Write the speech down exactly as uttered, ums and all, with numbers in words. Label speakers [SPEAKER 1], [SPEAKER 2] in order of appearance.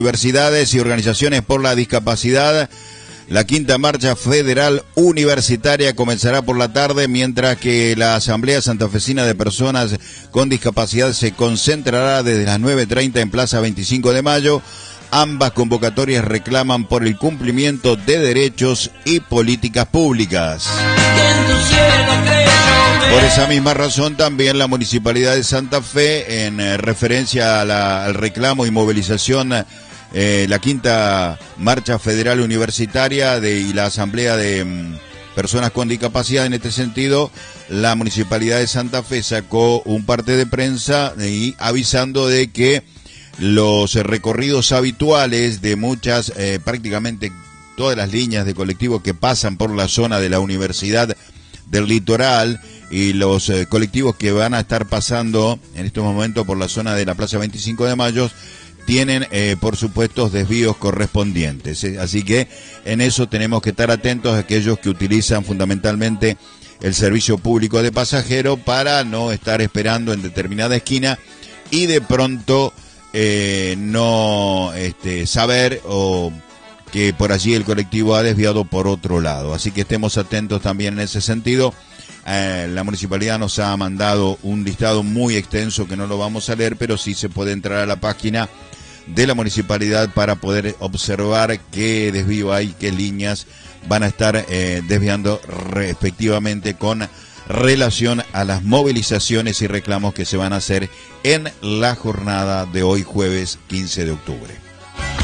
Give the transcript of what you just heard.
[SPEAKER 1] Universidades y organizaciones por la discapacidad. La quinta marcha federal universitaria comenzará por la tarde, mientras que la Asamblea Santafesina de Personas con Discapacidad se concentrará desde las nueve treinta en Plaza veinticinco de mayo. Ambas convocatorias reclaman por el cumplimiento de derechos y políticas públicas. Por esa misma razón, también la Municipalidad de Santa Fe, en eh, referencia a la, al reclamo y movilización, eh, la quinta marcha federal universitaria de, y la Asamblea de mm, Personas con Discapacidad, en este sentido, la Municipalidad de Santa Fe sacó un parte de prensa y avisando de que los recorridos habituales de muchas, eh, prácticamente todas las líneas de colectivos que pasan por la zona de la Universidad del Litoral y los eh, colectivos que van a estar pasando en estos momentos por la zona de la Plaza veinticinco de mayo tienen, eh, por supuesto, desvíos correspondientes. ¿eh? Así que en eso tenemos que estar atentos a aquellos que utilizan fundamentalmente el servicio público de pasajero para no estar esperando en determinada esquina y de pronto eh, no este, saber o que por allí el colectivo ha desviado por otro lado. Así que estemos atentos también en ese sentido. Eh, la municipalidad nos ha mandado un listado muy extenso que no lo vamos a leer, pero sí se puede entrar a la página de la municipalidad para poder observar qué desvío hay, qué líneas van a estar eh, desviando respectivamente con relación a las movilizaciones y reclamos que se van a hacer en la jornada de hoy, jueves quince de octubre.